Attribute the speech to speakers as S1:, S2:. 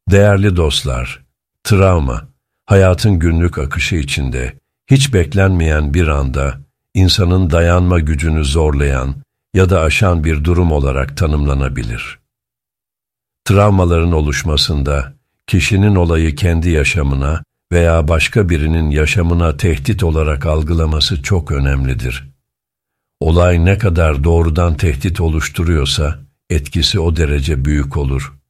S1: Değerli dostlar, travma, hayatın günlük akışı içinde, hiç beklenmeyen bir anda, insanın dayanma gücünü zorlayan ya da aşan bir durum olarak tanımlanabilir. Travmaların oluşmasında, kişinin olayı kendi yaşamına veya başka birinin yaşamına tehdit olarak algılaması çok önemlidir. Olay ne kadar doğrudan tehdit oluşturuyorsa, etkisi o derece büyük olur.